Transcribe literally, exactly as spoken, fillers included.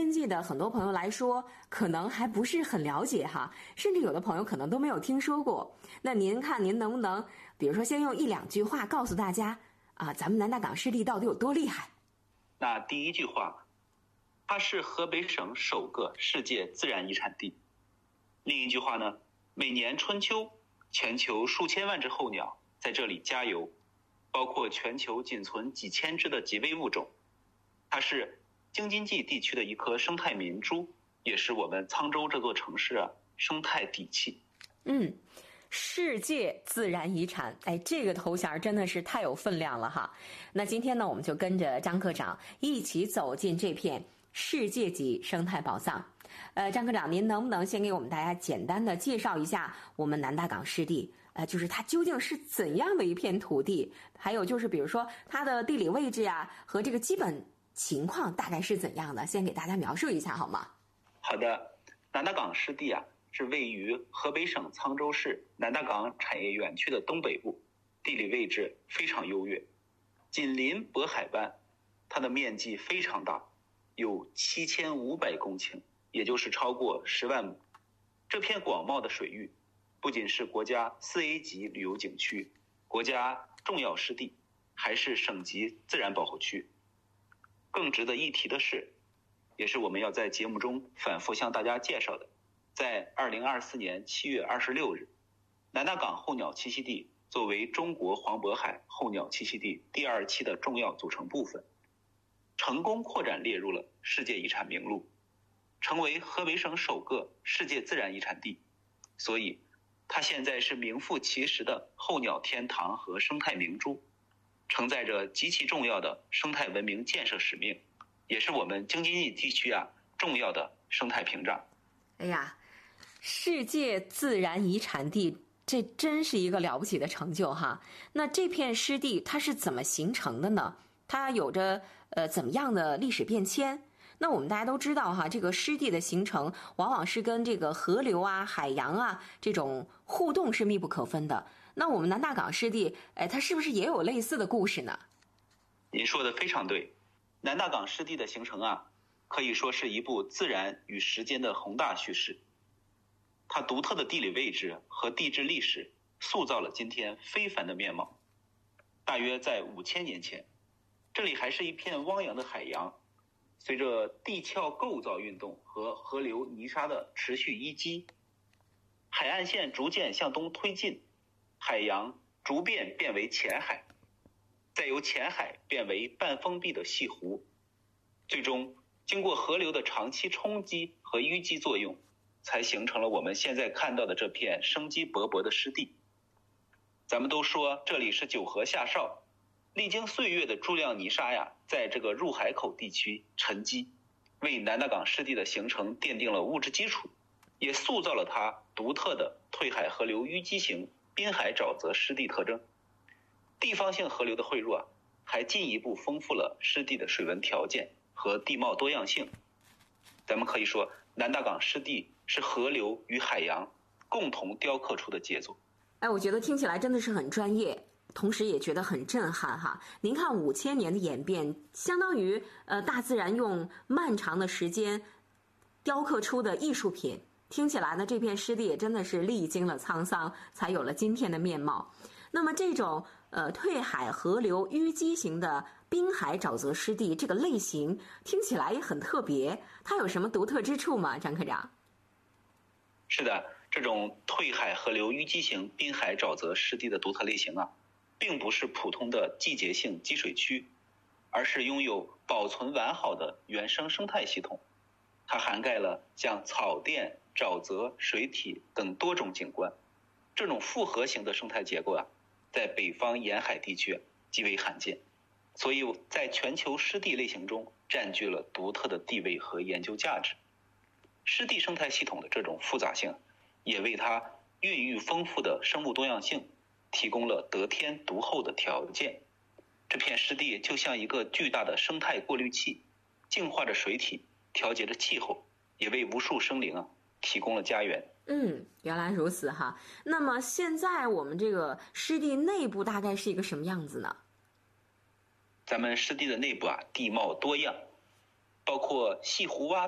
津冀的很多朋友来说，可能还不是很了解哈，甚至有的朋友可能都没有听说过。那您看，您能不能，比如说，先用一两句话告诉大家啊，咱们南大港湿地到底有多厉害？ 那第一句话，它是河北省首个世界自然遗产地。另一句话呢，每年春秋，全球数千万只候鸟在这里加油，包括全球仅存几千只的极危物种。它是京津冀地区的一颗生态明珠，也是我们沧州这座城市啊生态底气。 嗯，世界自然遗产，哎，这个头衔真的是太有分量了哈。那今天呢，我们就跟着张科长一起走进这片世界级生态宝藏。呃，张科长，您能不能先给我们大家简单的介绍一下我们南大港湿地？呃，就是它究竟是怎样的一片土地？还有就是，比如说它的地理位置啊，和这个基本情况大概是怎样的？先给大家描述一下好吗？ 好的，南大港湿地啊，是位于河北省沧州市南大港产业园区的东北部，地理位置非常优越，紧邻渤海湾，它的面积非常大，有七千五百公顷，也就是超过十万亩。这片广袤的水域不仅是国家 四 A 级旅游景区、国家重要湿地，还是省级自然保护区。更值得一提的是，也是我们要在节目中反复向大家介绍的，在二零二四年七月二十六日，南大港候鸟栖息地作为中国黄渤海候鸟栖息地第二期的重要组成部分，成功扩展列入了世界遗产名录，成为河北省首个世界自然遗产地。所以它现在是名副其实的候鸟天堂和生态明珠，承载着极其重要的生态文明建设使命，也是我们京津冀地区啊重要的生态屏障。 哎呀，世界自然遗产地，这真是一个了不起的成就哈。那这片湿地它是怎么形成的呢？它有着呃怎么样的历史变迁？那我们大家都知道哈，这个湿地的形成往往是跟这个河流啊、海洋啊这种互动是密不可分的。那我们南大港湿地，哎，它是不是也有类似的故事呢？ 您说的非常对，南大港湿地的形成啊，可以说是一部自然与时间的宏大叙事。它独特的地理位置和地质历史塑造了今天非凡的面貌。大约在五千年前，这里还是一片汪洋的海洋，随着地壳构造运动和河流泥沙的持续淤积，海岸线逐渐向东推进，海洋逐渐变为浅海，再由浅海变为半封闭的西湖，最终经过河流的长期冲击和淤积作用，才形成了我们现在看到的这片生机勃勃的湿地。咱们都说这里是九河下梢，历经岁月的诸量泥沙呀，在这个入海口地区沉积，为南大港湿地的形成奠定了物质基础，也塑造了它独特的退海河流淤积型滨海沼泽湿地特征。地方性河流的汇入啊，还进一步丰富了湿地的水文条件和地貌多样性。咱们可以说，南大港湿地是河流与海洋共同雕刻出的杰作。 哎，我觉得听起来真的是很专业，同时也觉得很震撼哈。您看五千年的演变，相当于呃大自然用漫长的时间雕刻出的艺术品。听起来呢，这片湿地也真的是历经了沧桑，才有了今天的面貌。那么这种呃退海河流淤积型的滨海沼泽湿地这个类型，听起来也很特别，它有什么独特之处吗？张科长？ 是的，这种退海河流淤积型滨海沼泽湿地的独特类型啊，并不是普通的季节性积水区，而是拥有保存完好的原生生态系统。它涵盖了像草甸、沼泽、水体等多种景观。这种复合型的生态结构啊，在北方沿海地区极为罕见，所以在全球湿地类型中占据了独特的地位和研究价值。湿地生态系统的这种复杂性，也为它孕育丰富的生物多样性提供了得天独厚的条件。这片湿地就像一个巨大的生态过滤器，净化着水体，调节着气候，也为无数生灵啊提供了家园。 嗯，原来如此哈。那么现在我们这个湿地内部大概是一个什么样子呢？ 咱们湿地的内部啊，地貌多样，包括细湖洼